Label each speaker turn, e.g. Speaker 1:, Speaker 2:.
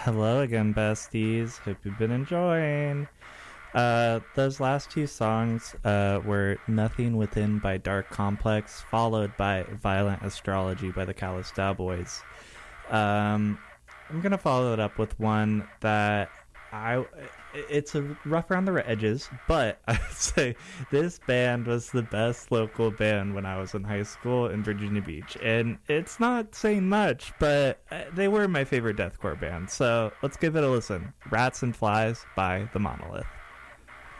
Speaker 1: Hello again, besties. Hope you've been enjoying. Those last two songs were Nothing Within by Dark Complex, followed by Violent Astrology by the Callista Boys. I'm going to follow it up with one that it's a rough around the edges, but I would say this band was the best local band when I was in high school in Virginia Beach. And it's not saying much, but they were my favorite deathcore band. So let's give it a listen. Rats and Flies by The Monolith.